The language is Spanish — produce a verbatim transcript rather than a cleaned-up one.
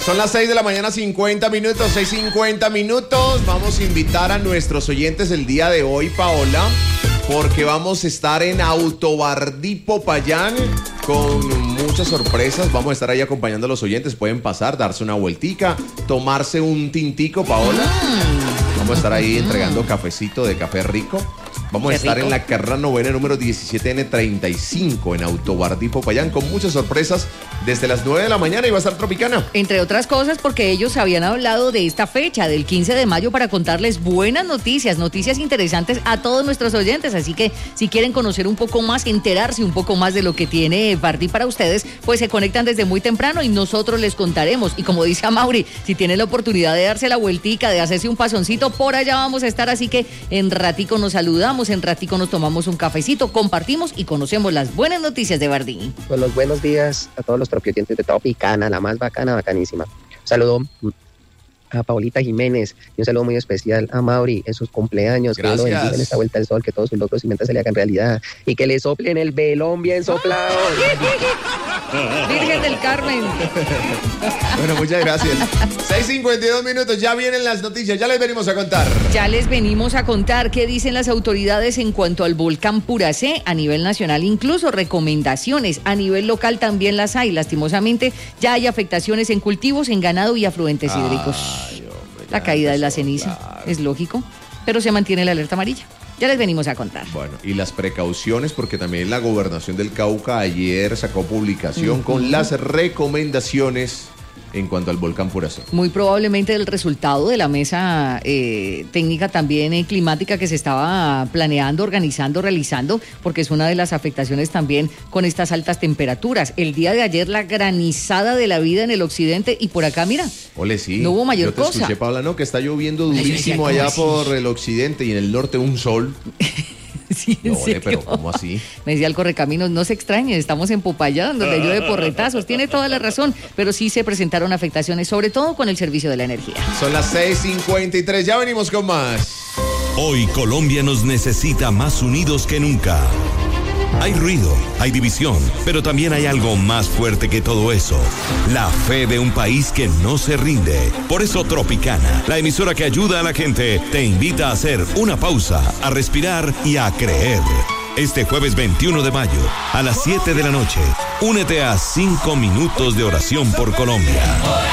Son las seis de la mañana, cincuenta minutos, seis cincuenta minutos. Vamos a invitar a nuestros oyentes el día de hoy, Paola, porque vamos a estar en Autobardí Popayán con muchas sorpresas. Vamos a estar ahí acompañando a los oyentes. Pueden pasar, darse una vueltica, tomarse un tintico, Paola. Vamos a estar ahí entregando cafecito de café rico. Vamos a estar en la carrera novena número diecisiete ene treinta y cinco en Autobardí Popayán con muchas sorpresas desde las nueve de la mañana y va a estar Tropicana. Entre otras cosas porque ellos habían hablado de esta fecha del quince de mayo para contarles buenas noticias, noticias interesantes a todos nuestros oyentes. Así que si quieren conocer un poco más, enterarse un poco más de lo que tiene Bardí para ustedes, pues se conectan desde muy temprano y nosotros les contaremos. Y como dice Amaury, si tienen la oportunidad de darse la vueltica, de hacerse un pasoncito, por allá vamos a estar. Así que en ratico nos saludamos, en ratico nos tomamos un cafecito, compartimos y conocemos las buenas noticias de Bardí. Pues los buenos días a todos los propietarios de Tropicana, la más bacana, bacanísima. Un saludo a Paulita Jiménez y un saludo muy especial a Mauri en sus cumpleaños. Gracias. Que lo bendiga en esta vuelta al sol, que todos sus logros y metas se le hagan realidad y que le soplen el velón bien soplado. Virgen del Carmen. Bueno, muchas gracias. seis cincuenta y dos minutos, ya vienen las noticias, ya les venimos a contar. Ya les venimos a contar qué dicen las autoridades en cuanto al volcán Puracé a nivel nacional, incluso recomendaciones a nivel local también las hay. Lastimosamente ya hay afectaciones en cultivos, en ganado y afluentes Ay, hídricos. hombre, La caída de la ceniza, claro. es lógico, pero se mantiene la alerta amarilla. Ya les venimos a contar. Bueno, y las precauciones, porque también la Gobernación del Cauca ayer sacó publicación uh-huh. con las recomendaciones en cuanto al volcán Puracé. Muy probablemente el resultado de la mesa eh, técnica también eh, climática que se estaba planeando, organizando, realizando, porque es una de las afectaciones también con estas altas temperaturas. El día de ayer la granizada de la vida en el occidente y por acá, mira, Ole, sí. no hubo mayor Yo te cosa. escuché, Paula, ¿no? Que está lloviendo durísimo Ay, allá así? por el occidente y en el norte un sol. Sí, en No, ole, serio. pero ¿cómo así? Me decía el Correcaminos, no se extrañen, estamos en Popayán, donde llueve porretazos. Tiene toda la razón, pero sí se presentaron afectaciones, sobre todo con el servicio de la energía. Son las seis cincuenta y tres, ya venimos con más. Hoy Colombia nos necesita más unidos que nunca. Hay ruido, hay división, pero también hay algo más fuerte que todo eso. La fe de un país que no se rinde. Por eso Tropicana, la emisora que ayuda a la gente, te invita a hacer una pausa, a respirar y a creer. Este jueves veintiuno de mayo, a las siete de la noche, únete a cinco minutos de oración por Colombia.